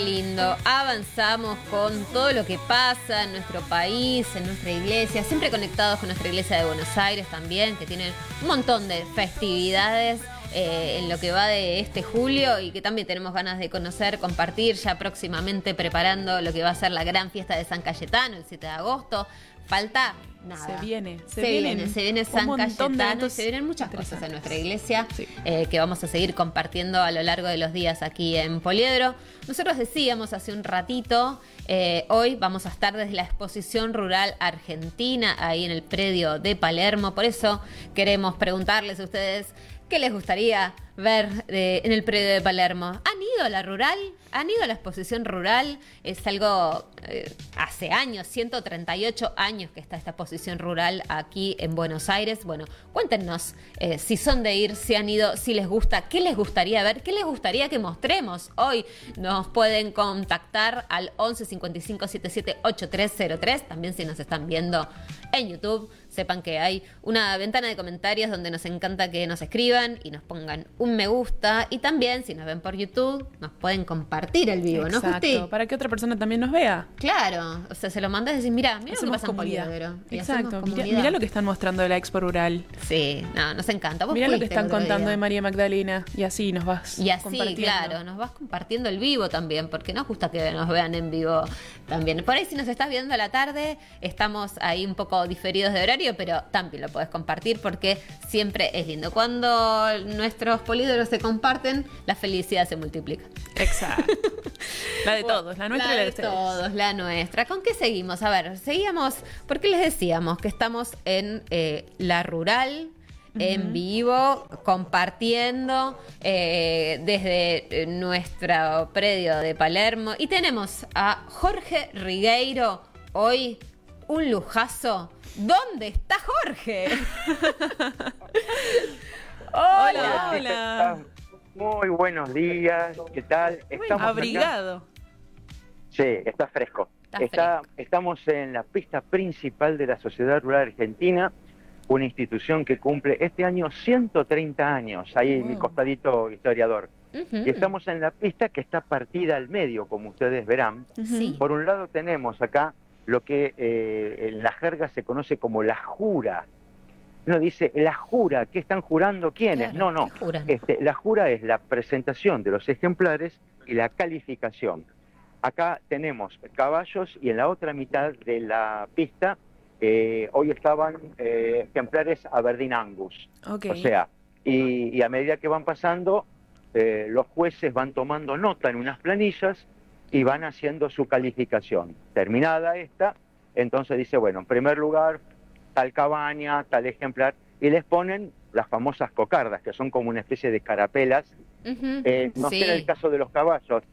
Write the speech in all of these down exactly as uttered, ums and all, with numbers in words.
Lindo, avanzamos con todo lo que pasa en nuestro país, en nuestra iglesia, siempre conectados con nuestra iglesia de Buenos Aires también, que tienen un montón de festividades eh, en lo que va de este julio y que también tenemos ganas de conocer, compartir, ya próximamente preparando lo que va a ser la gran fiesta de San Cayetano el siete de agosto. Falta nada. Se viene, se, se viene, viene, se viene San Cayetano, se vienen muchas cosas en nuestra iglesia sí. eh, que vamos a seguir compartiendo a lo largo de los días aquí en Poliedro. Nosotros decíamos hace un ratito, eh, hoy vamos a estar desde la Exposición Rural Argentina, ahí en el predio de Palermo, por eso queremos preguntarles a ustedes qué les gustaría ver eh, en el predio de Palermo. ¿Han ido a la rural? ¿Han ido a la exposición rural? Es algo, eh, hace años, ciento treinta y ocho años que está esta exposición rural aquí en Buenos Aires. Bueno, cuéntenos eh, si son de ir, si han ido, si les gusta, qué les gustaría ver, qué les gustaría que mostremos hoy. Nos pueden contactar al once cincuenta y cinco setenta y siete ochenta y tres cero tres, también si nos están viendo en YouTube. Sepan que hay una ventana de comentarios donde nos encanta que nos escriban y nos pongan un me gusta. Y también, si nos ven por YouTube, nos pueden compartir el vivo, Exacto, ¿no, Justi? para que otra persona también nos vea. Claro, o sea, se lo mandas y decís, mirá, mirá lo que Hacemos pasa en comunidad. Poliedro. Y Exacto, hacemos mirá, comunidad. mirá lo que están mostrando de la Expo Rural. Sí, no, nos encanta. Vos Mirá lo que fuiste están el otro contando día. de María Magdalena. Y así nos vas Y así, compartiendo. claro, nos vas compartiendo el vivo también, porque nos gusta que nos vean en vivo también. Por ahí si nos estás viendo a la tarde, estamos ahí un poco diferidos de horario, pero también lo podés compartir porque siempre es lindo. Cuando nuestros polídoros se comparten, la felicidad se multiplica. Exacto. La de todos, la nuestra la y la de de ustedes. todos, la nuestra. ¿Con qué seguimos? A ver, seguíamos, porque les decíamos que estamos en eh, la rural, en vivo, compartiendo eh, desde nuestro predio de Palermo. Y tenemos a Jorge Rigueiro, hoy un lujazo. ¿Dónde está Jorge? Hola, Hola. hola. Muy buenos días, ¿qué tal? Estamos Abrigado. acá. Sí, está fresco. Está Está- estamos en la pista principal de la Sociedad Rural Argentina, una institución que cumple este año ciento treinta años, ahí en mi Wow. costadito historiador. Ujú. Y estamos en la pista que está partida al medio, como ustedes verán. Sí. Por un lado tenemos acá lo que eh, en la jerga se conoce como la jura. Uno dice, la jura, ¿qué están jurando quiénes? Claro, no, no. ¿qué juran? Este, la jura es la presentación de los ejemplares y la calificación. Acá tenemos caballos y en la otra mitad de la pista eh, hoy estaban eh, ejemplares Aberdeen Angus. Ok. O sea, y, y a medida que van pasando, eh, los jueces van tomando nota en unas planillas y van haciendo su calificación. Terminada esta, entonces dice, bueno, en primer lugar, tal cabaña, tal ejemplar, y les ponen las famosas cocardas, que son como una especie de carapelas. Ujú. Eh, no Sí. sé en el caso de los caballos.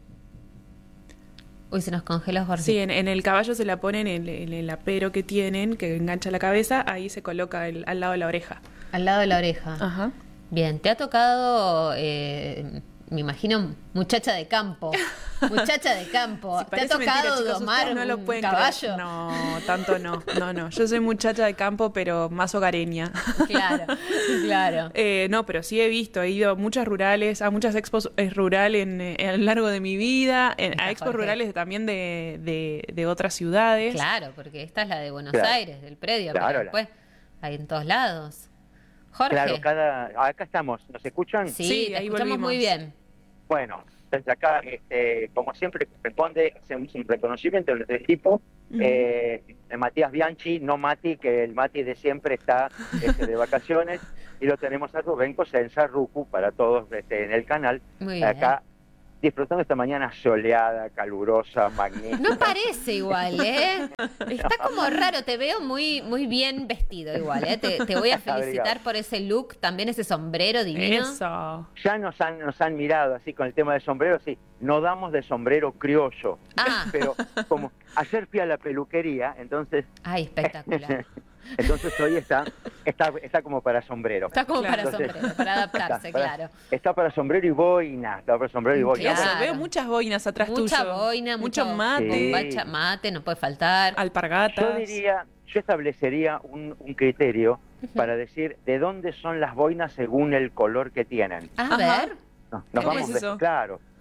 Uy, se nos congeló Jorge. Sí, en, en el caballo se la ponen en el, en el apero que tienen, que engancha la cabeza, ahí se coloca el- al lado de la oreja. Al lado de la oreja. Ajá. Bien, te ha tocado, eh, me imagino, muchacha de campo. Muchacha de campo. Si ¿Te ha parece mentira, tocado chicos, domar ustedes no lo un pueden caballo? creer. No, tanto no, no, no. Yo soy muchacha de campo, pero más hogareña. Claro, claro. Eh, no, pero sí he visto, he ido a muchas rurales, a muchas expos eh, rural en, eh, a lo largo de mi vida, en- Está a expos Jorge. rurales también de, de, de otras ciudades. Claro, porque esta es la de Buenos Claro. Aires, del predio, Claro, pero la- después hay en todos lados. Jorge. Claro, cada, acá estamos, ¿nos escuchan? Sí, Sí, te ahí escuchamos volvimos. muy bien. Bueno, desde acá, este, como siempre corresponde, hacemos un reconocimiento del equipo. Eh, Matías Bianchi, no Mati, que el Mati de siempre está este, de vacaciones, y lo tenemos a Rubén Cosenza, Rucu, para todos este, en el canal, Muy bien. acá disfrutando esta mañana soleada, calurosa, magnífica. No parece igual, ¿eh? Está como raro, te veo muy muy bien vestido igual, ¿eh? Te, te voy a felicitar Obrigado. por ese look, también ese sombrero divino. Eso. Ya nos han, nos han mirado así con el tema de sombrero, sí, no damos de sombrero criollo, Ah. pero como ayer fui a la peluquería, entonces Ay, espectacular. entonces hoy está, está, está como para sombrero. Está como Claro. para sombrero, para adaptarse, Está para- claro. Está para sombrero y boina, está para sombrero y boina. Claro. Eso, veo muchas boinas atrás Mucha tuyo. boina, mucho mucho mate, Sí. bacha- mate, no puede faltar. alpargatas. Yo diría, yo establecería un, un criterio para decir de dónde son las boinas según el color que tienen. A Ajá. ver, No, nos ¿Cómo vamos es de- eso? claro.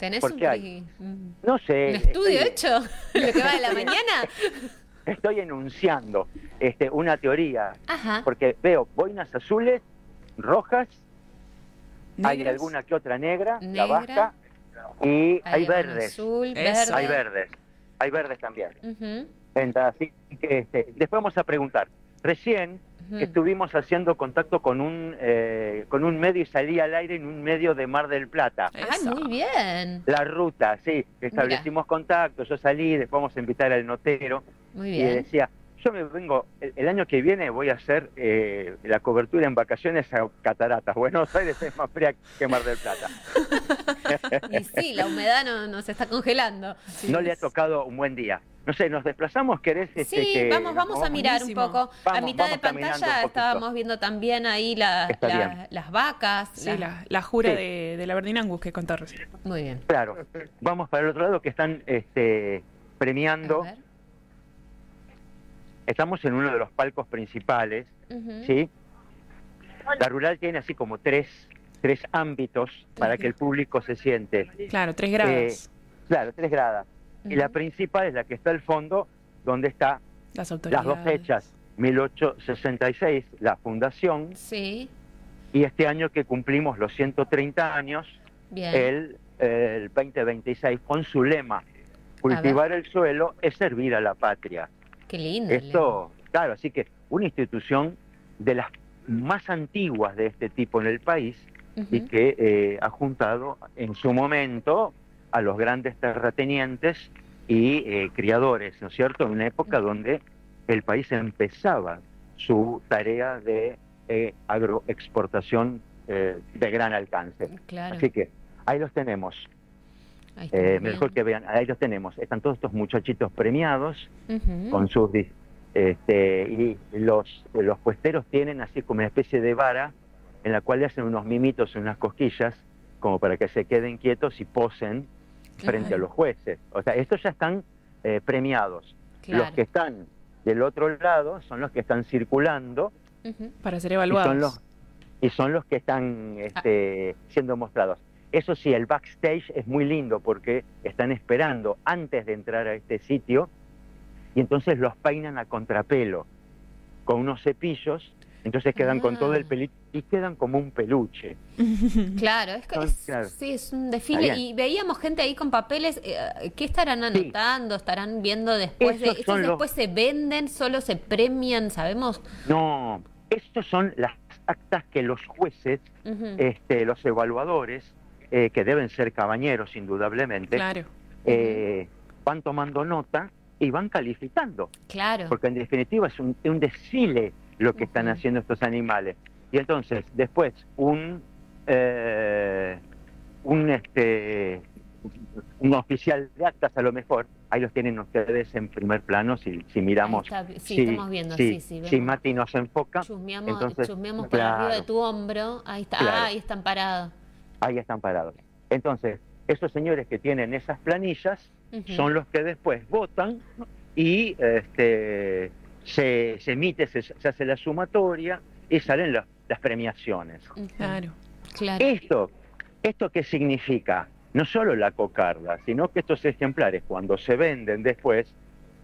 ¿Tenés Porque un, hay, un no sé, estudio estoy, hecho? ¿Lo que va de la mañana? estoy enunciando este, una teoría, Ajá. porque veo boinas azules, rojas, hay ¿Negras? alguna que otra negra, la Negra. vasca, y hay Ahí va uno verdes, azul, Eso. verde. hay verdes, hay verdes también. Ujú, Entonces, así que este, después vamos a preguntar. Recién ujú. estuvimos haciendo contacto con un eh, con un medio y salí al aire en un medio de Mar del Plata. Ay, Eso. muy bien. La ruta, sí, establecimos contacto, yo salí, después vamos a invitar al notero Muy y bien. decía, yo me vengo, el, el año que viene voy a hacer eh, la cobertura en vacaciones a Cataratas. Buenos Aires es más fría que Mar del Plata. Y sí, la humedad no, nos está congelando. No le ha tocado un buen día. No sé, nos desplazamos, ¿querés? Este, Sí, que vamos, nos vamos a movamos? mirar Buenísimo. un poco. a Vamos, mitad de vamos caminando un pantalla poquito. estábamos viendo también ahí la- Está la- bien. las vacas. Sí, las- la, la jura Sí. de, de la Berdinangus que contó recién. Muy bien. Claro, vamos para el otro lado que están este, A premiando. ver. Estamos en uno de los palcos principales, Ujú. ¿sí? La rural tiene así como tres, tres ámbitos para que el público se siente. Claro, tres grados. Claro, tres gradas. Y la Ujú. principal es la que está al fondo, donde está Las las autoridades. dos fechas, mil ochocientos sesenta y seis, la fundación, Sí, y este año que cumplimos los ciento treinta años, bien. el, el veinte veintiséis, con su lema, cultivar el suelo es servir a la patria. Qué lindo. Esto, claro, así que una institución de las más antiguas de este tipo en el país Leo. y Ujú. que eh, ha juntado en su momento a los grandes terratenientes y eh, criadores, ¿no es cierto? En una época donde el país empezaba su tarea de eh, agroexportación eh, de gran alcance. Claro. Así que ahí los tenemos. Ahí Eh, estamos mejor bien. que vean, ahí los tenemos. Están todos estos muchachitos premiados Ujú. con sus dis- este, y los los puesteros tienen así como una especie de vara en la cual le hacen unos mimitos, unas cosquillas, como para que se queden quietos y posen frente Ujú. a los jueces. O sea, estos ya están eh, premiados. Claro. Los que están del otro lado son los que están circulando Ujú. Para ser y evaluados. son los y son los que están este, siendo mostrados. Eso sí, el backstage es muy lindo porque están esperando antes de entrar a este sitio y entonces los peinan a contrapelo con unos cepillos, entonces quedan con todo el Ah. pelito y quedan como un peluche. Claro, es que Son- es, claro. sí, es un desfile. Está bien. Y veíamos gente ahí con papeles. eh, ¿Qué estarán anotando? ¿Estarán viendo después? de Esos ¿Estos son los- después se venden? ¿Solo se premian? ¿Sabemos? No, estos son las actas que los jueces, Ujú. este, los evaluadores, eh, que deben ser caballeros indudablemente, Claro. eh, van tomando nota y van calificando. Claro. Porque en definitiva es un, un desfile lo que están Ujú. haciendo estos animales. Y entonces, después, un, eh, un, este, un oficial de actas a lo mejor, ahí los tienen ustedes en primer plano, si, si miramos, Ahí está, sí, si, estamos viendo, si- sí, sí, si vemos. Mati nos enfoca, Chusmeamos, entonces, chusmeamos por claro. arriba de tu hombro. Ahí está. Claro. Ah, ahí están parados. ahí están parados. Entonces, esos señores que tienen esas planillas Ujú. son los que después votan y este, se, se emite, se, se hace la sumatoria y salen las, las premiaciones. Ujú. Claro. Claro. ¿Esto, ¿Esto qué significa? No solo la cocarda, sino que estos ejemplares, cuando se venden después,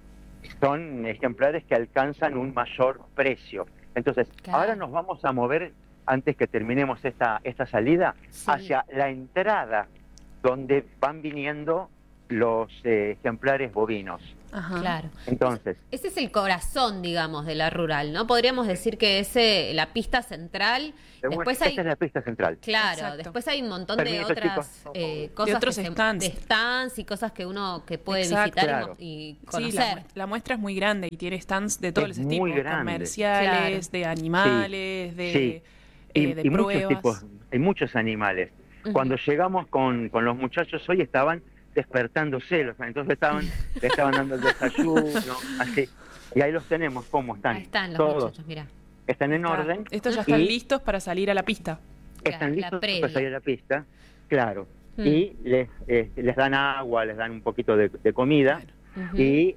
son ejemplares que alcanzan un mayor precio. Entonces, Claro. ahora nos vamos a mover, antes que terminemos esta, esta salida, Sí. hacia la entrada, donde van viniendo los eh, ejemplares bovinos. Ajá. Claro. Entonces, Ese es el corazón, digamos, de la rural, ¿no? Podríamos decir que ese, la pista central. Después esta hay, es la pista central. claro, Exacto. después hay un montón de Permiso, otras chicos. eh, cosas, otros que se- stands. de stands y cosas que uno que puede Exacto. visitar y Claro. mo- y, Sí, conocer. la, mu- la muestra es muy grande y tiene stands de todos Es los muy tipos, grande. comerciales, de animales, de, Sí. eh, Y, de y muchos pruebas. tipos, hay muchos animales. Ujú. Cuando llegamos con, con los muchachos hoy estaban despertándose, los- entonces estaban, le estaban dando el desayuno, así. Y ahí los tenemos, ¿cómo están? Ahí están los Todos muchachos, mira. están en Está- orden, Estos ya están Y- listos para salir a la pista. están La listos previa. para salir a la pista, claro. Mm. Y les, eh, les dan agua, les dan un poquito de, de comida. Claro. Ujú. Y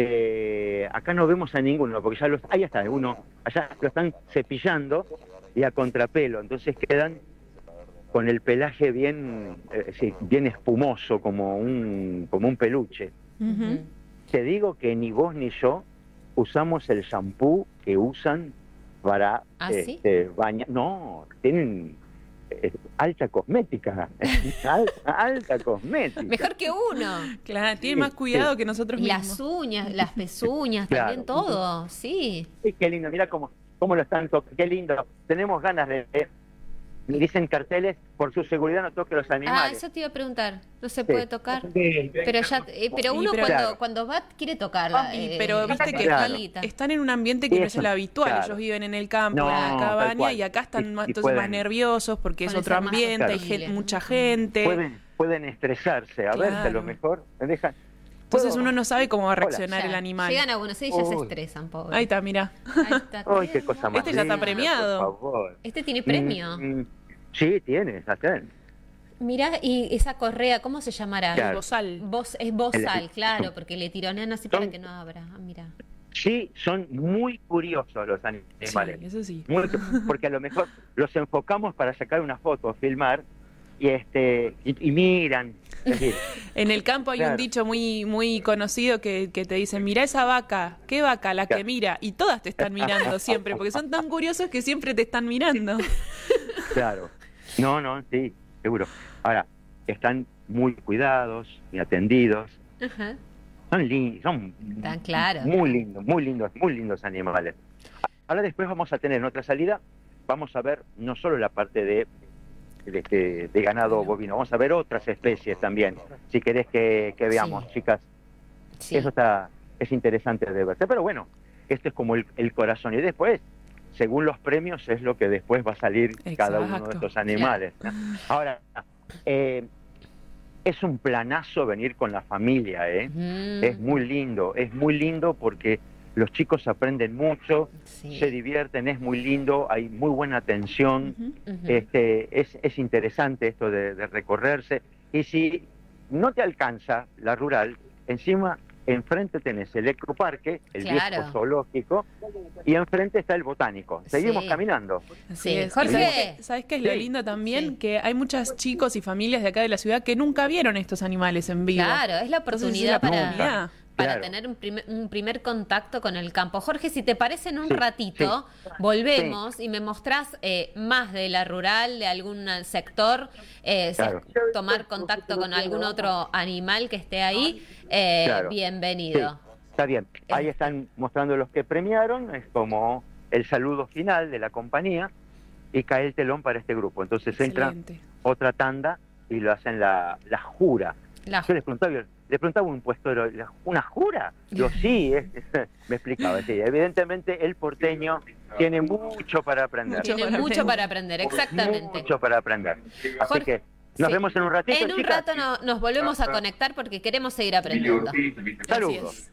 eh, acá no vemos a ninguno, porque ya los, ahí está, uno, allá lo están cepillando y a contrapelo, entonces quedan con el pelaje bien, eh, sí, bien espumoso, como un, como un peluche. Ujú. Te digo que ni vos ni yo usamos el shampoo que usan para ¿Ah, sí? este, bañar. No, tienen eh, alta cosmética, alta, alta cosmética. Mejor que uno. Claro, tiene Sí, más cuidado sí. que nosotros Y mismos. las uñas, las pezuñas, Claro. también todo, sí. Sí, qué lindo, mira cómo, cómo lo están tocando, qué lindo. Tenemos ganas de, de- dicen carteles, por su seguridad no toque los Ah, animales. eso te iba a preguntar. No se Sí. puede tocar. Pero ya, eh, pero Y uno pero- cuando, Claro. cuando va quiere tocarla. Y, eh, pero viste que Claro. están, están en un ambiente que no es Eso, el habitual. claro. Ellos viven en el campo, No, en la tal cabaña, cual. y acá están Y- más, y entonces más pueden- nerviosos porque es Pueden otro ser más ambiente, hay hostiles. gen- mucha gente. Pueden, pueden estresarse, a ver, si a Claro. lo mejor me dejan. Entonces ¿Puedo? uno no sabe cómo va a Hola. reaccionar ya, el animal. Llegan a Buenos Aires y ya se Uy. estresan, pobre. Ahí está, mira. Ahí está. Ay, qué cosa más Este ya está linda, premiado. por favor. Este tiene premio. Mm, mm, sí, tiene, hasta Mirá, y esa correa, ¿cómo se llamará? Claro. Bozal. Vos, es bozal, El- claro, porque le tironean así para Son- que no abra. Ah, mira. Sí, son muy curiosos los Sí, animales. eso sí. Muy- porque a lo mejor los enfocamos para sacar una foto, filmar, y este y, y miran. Es decir, En el campo hay un Claro. dicho muy muy conocido que, que te dicen, mira esa vaca, ¿qué vaca? La que Claro. mira. Y todas te están mirando siempre, porque son tan curiosos que siempre te están mirando. claro. No, no, sí, seguro. Ahora, están muy cuidados y atendidos. Ajá. Son lindos, son Tan claro. muy lindos, muy lindos, muy lindos animales. Ahora después vamos a tener en otra salida, vamos a ver no solo la parte de, de, este- de ganado bovino, vamos a ver otras especies también, si querés que, que veamos, Sí. chicas. Sí. Eso está, es interesante de verse. Pero bueno, este es como el, el corazón. Y después, según los premios, es lo que después va a salir cada uno de Exacto. estos animales, ¿no? Ahora, eh, es un planazo venir con la familia, ¿eh? Mm, Es muy lindo, es muy lindo porque los chicos aprenden mucho, sí. se divierten, es muy lindo, hay muy buena atención, Ujú. Ujú. este, es, es interesante esto de, de recorrerse. Y si no te alcanza la rural, encima enfrente tenés el ecoparque, el Claro. viejo zoológico, y enfrente está el botánico. Seguimos Sí. caminando. Así Sí. es. Jorge. ¿Y ¿Sabes qué, sabes qué es lo Sí. lindo también? Sí. Que hay muchos chicos y familias de acá de la ciudad que nunca vieron estos animales en vivo. Claro, es la Entonces, oportunidad es la para, oportunidad. para Claro. tener un primer, un primer contacto con el campo. Jorge, si te parece, en un Sí, ratito volvemos y me mostrás eh, más de la rural, de algún sector, eh, si Claro. tomar contacto con algún otro animal que esté ahí, eh, Claro. bienvenido. Sí, está bien. Ahí están mostrando los que premiaron, es como el saludo final de la compañía y cae el telón para este grupo. Entonces entra Excelente. otra tanda y lo hacen la, la jura. La- Yo les preguntaba, le preguntaba a un puestero, ¿la- ¿una jura? Yo sí, es- es- me explicaba. Sí, evidentemente el porteño tiene mucho para aprender. Mucho Tiene para mucho aprender. para aprender, exactamente. Mucho para aprender. Así Jorge, que nos sí. vemos en un ratito, En un chicas. rato no- nos volvemos a conectar porque queremos seguir aprendiendo. Saludos.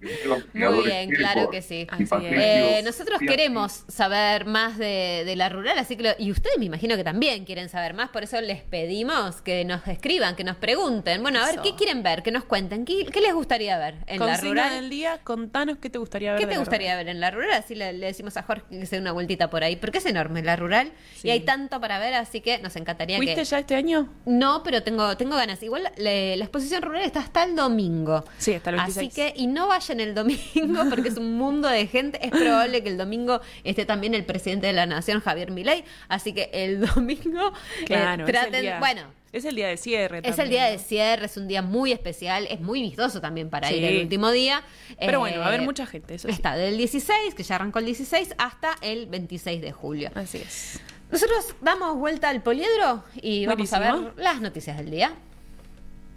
Muy bien, claro que sí. Así es. Eh, nosotros queremos saber más de, de la rural, así que lo- y ustedes me imagino que también quieren saber más, por eso les pedimos que nos escriban, que nos pregunten. Bueno, a ver, Eso. ¿qué quieren ver? Que nos cuenten. ¿Qué, qué les gustaría ver en la Consigna rural? del día, contanos qué te gustaría ver. ¿Qué de te la gustaría ver en la rural? Así le, le decimos a Jorge que se dé una vueltita por ahí, porque es enorme la rural Sí. y hay tanto para ver, así que nos encantaría ¿Fuiste que... ya este año? No, pero tengo, tengo ganas. Igual le- la exposición rural está hasta el domingo. Sí, hasta el Así veintiséis. que, y no vayan el domingo porque es un mundo de gente. Es probable que el domingo esté también el presidente de la Nación, Javier Milei. Así que el domingo eh, Claro, es el traten. día- Bueno, Es el día de cierre. es el también, día ¿no? de cierre, es un día muy especial, es muy vistoso también para Sí. ir el último día. Pero Eh, bueno, va a haber mucha gente, eso sí. Está del dieciséis, que ya arrancó el dieciséis, hasta el veintiséis de julio. Así es. Nosotros damos vuelta al poliedro y vamos a Buenísimo. ver las noticias del día.